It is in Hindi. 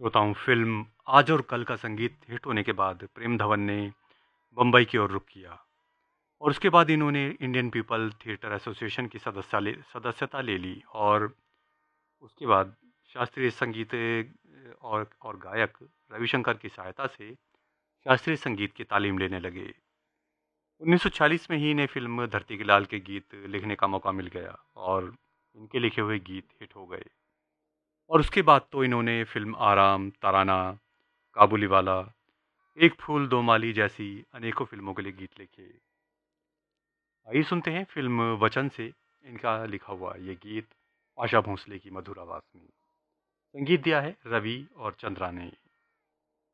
श्रोताओं, फिल्म आज और कल का संगीत हिट होने के बाद प्रेम धवन ने बम्बई की ओर रुख किया और उसके बाद इन्होंने इंडियन पीपल थिएटर एसोसिएशन की सदस्यता ले ली और उसके बाद शास्त्रीय संगीत और गायक रविशंकर की सहायता से शास्त्रीय संगीत की तालीम लेने लगे। 1940 में ही इन्हें फिल्म धरती के लाल के गीत लिखने का मौका मिल गया और इनके लिखे हुए गीत हिट हो गए। और उसके बाद तो इन्होंने फिल्म आराम, तराना, काबुलीवाला, एक फूल दो माली जैसी अनेकों फिल्मों के लिए गीत लिखे। आइए सुनते हैं फिल्म वचन से इनका लिखा हुआ ये गीत आशा भोसले की मधुर आवाज में। संगीत दिया है रवि और चंद्रा ने।